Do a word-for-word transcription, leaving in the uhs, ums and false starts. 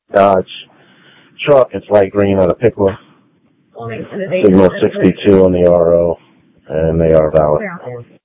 Dodge truck. It's light green on a Pickler. Signal sixty-two on the R O, and they are valid.